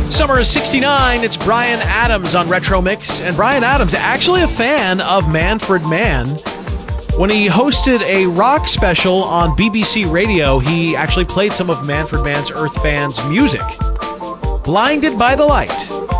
Summer is 69. It's Bryan Adams on Retro Mix. And Bryan Adams, actually a fan of Manfred Mann. When he hosted a rock special on BBC Radio, he actually played some of Manfred Mann's Earth Band's music. Blinded by the Light.